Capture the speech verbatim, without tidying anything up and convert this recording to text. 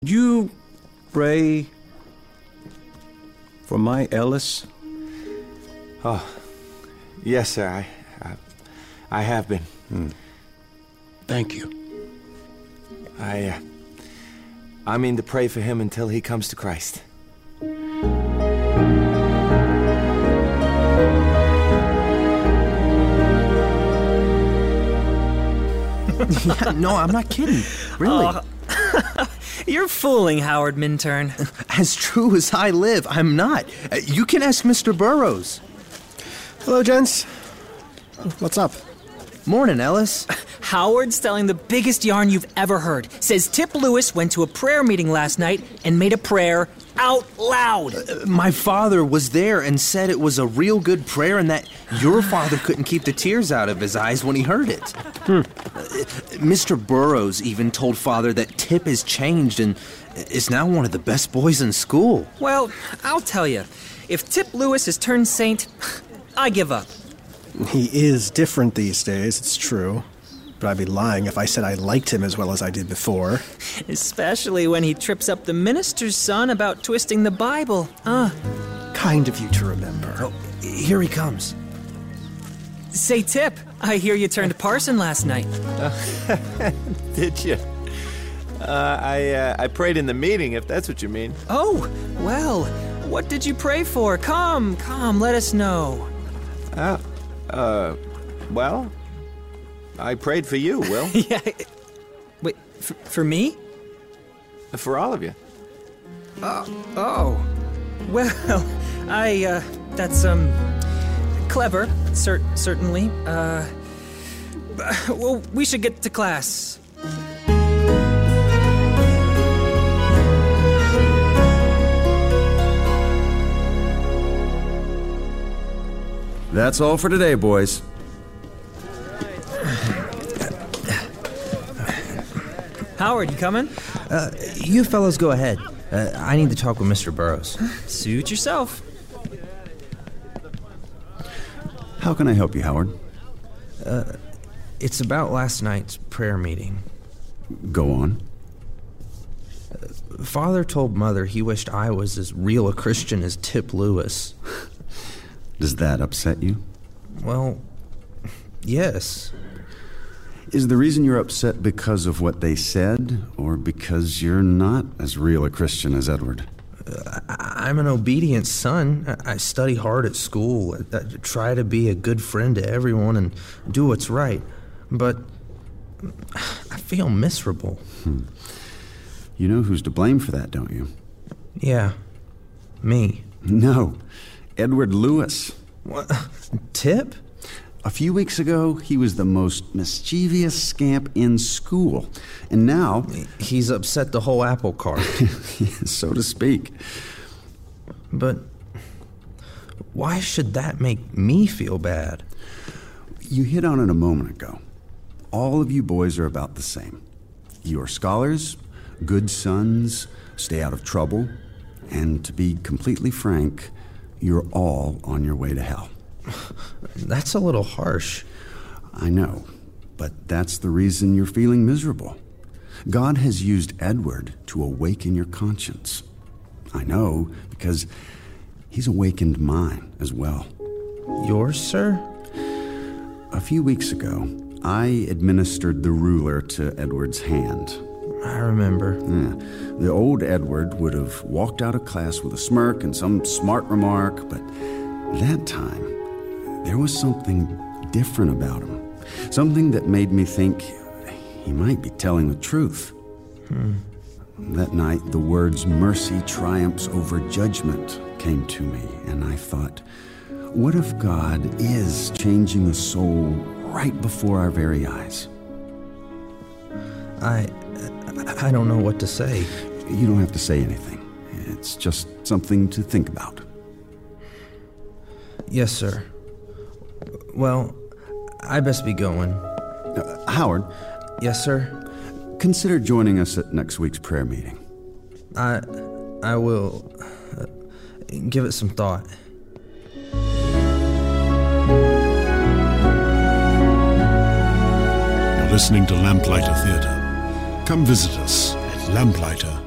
You pray for my Ellis? Oh, yes, sir. I, I, I have been. Hmm. Thank you. I, uh, I mean to pray for him until he comes to Christ. Yeah, no, I'm not kidding. Really. Oh. You're fooling Howard Minturn. As true as I live, I'm not. Uh, you can ask Mister Burroughs. Hello, gents. What's up? Morning, Ellis. Howard's telling the biggest yarn you've ever heard. Says Tip Lewis went to a prayer meeting last night and made a prayer out loud. Uh, my father was there and said it was a real good prayer and that your father couldn't keep the tears out of his eyes when he heard it. Hmm. Uh, Mister Burroughs even told Father that Tip has changed and is now one of the best boys in school. Well, I'll tell you, if Tip Lewis has turned saint, I give up. He is different these days, it's true. But I'd be lying if I said I liked him as well as I did before. Especially when he trips up the minister's son about twisting the Bible. Uh. Kind of you to remember. Oh, here he comes. Say, Tip, I hear you turned parson last night. Uh, did you? Uh, I, uh, I prayed in the meeting, if that's what you mean. Oh, well, what did you pray for? Come, come, let us know. Uh, uh, well... I prayed for you, Will. Yeah. Wait, for, for me? For all of you. Uh, oh. Well, I, uh, that's, um, clever, cer- certainly. Uh, well, we should get to class. That's all for today, boys. Howard, you coming? Uh, you fellows go ahead. Uh, I need to talk with Mister Burroughs. Suit yourself. How can I help you, Howard? Uh, it's about last night's prayer meeting. Go on. Uh, Father told Mother he wished I was as real a Christian as Tip Lewis. Does that upset you? Well, yes. Is the reason you're upset because of what they said, or because you're not as real a Christian as Edward? Uh, I'm an obedient son. I study hard at school. I, I try to be a good friend to everyone and do what's right. But I feel miserable. Hmm. You know who's to blame for that, don't you? Yeah, me. No, Edward Lewis. What? Tip? A few weeks ago, he was the most mischievous scamp in school. And now... He's upset the whole apple cart. So to speak. But why should that make me feel bad? You hit on it a moment ago. All of you boys are about the same. You are scholars, good sons, stay out of trouble, and to be completely frank, you're all on your way to hell. That's a little harsh. I know, but that's the reason you're feeling miserable. God has used Edward to awaken your conscience. I know, because he's awakened mine as well. Yours, sir? A few weeks ago, I administered the ruler to Edward's hand. I remember. Yeah. The old Edward would have walked out of class with a smirk and some smart remark, but that time, there was something different about him. Something that made me think he might be telling the truth. Hmm. That night, the words, "mercy triumphs over judgment," came to me, and I thought, what if God is changing a soul right before our very eyes? I... I don't know what to say. You don't have to say anything. It's just something to think about. Yes, sir. Well, I best be going. Uh, Howard? Yes, sir? Consider joining us at next week's prayer meeting. I... I will... Uh, give it some thought. You're listening to Lamplighter Theatre. Come visit us at lamplighter